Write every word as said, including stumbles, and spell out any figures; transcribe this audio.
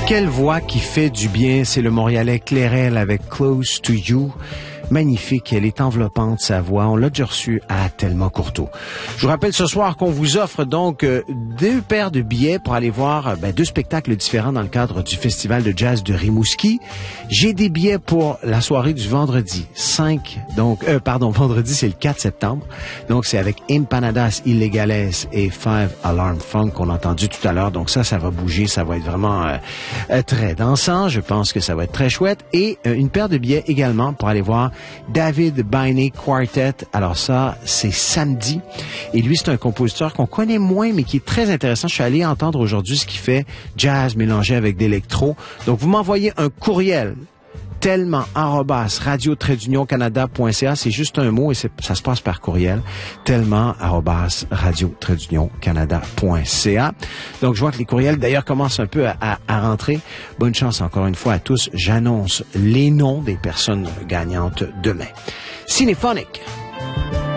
Quelle voix qui fait du bien, c'est le Montréalais Clairel avec Close to You. Magnifique, elle est enveloppante, sa voix. On l'a déjà reçue à Thelma Courteau. Je vous rappelle ce soir qu'on vous offre donc euh, deux paires de billets pour aller voir euh, ben, deux spectacles différents dans le cadre du Festival de jazz de Rimouski. J'ai des billets pour la soirée du vendredi cinq, donc, euh, pardon, vendredi c'est le quatre septembre. Donc c'est avec Empanadas Illegales et Five Alarm Funk qu'on a entendu tout à l'heure. Donc ça, ça va bouger, ça va être vraiment euh, euh, très dansant. Je pense que ça va être très chouette. Et euh, une paire de billets également pour aller voir David Bainey Quartet. Alors ça, c'est samedi. Et lui, c'est un compositeur qu'on connaît moins, mais qui est très intéressant. Je suis allé entendre aujourd'hui ce qu'il fait, jazz mélangé avec d'électro. Donc, vous m'envoyez un courriel, tellement arobase radio trait d'union canada point c a. C'est juste un mot et c'est, ça se passe par courriel. Tellement arobase radio trait d'union canada point c a. Donc, je vois que les courriels, d'ailleurs, commencent un peu à, à, à rentrer. Bonne chance encore une fois à tous. J'annonce les noms des personnes gagnantes demain. Cinéphonique.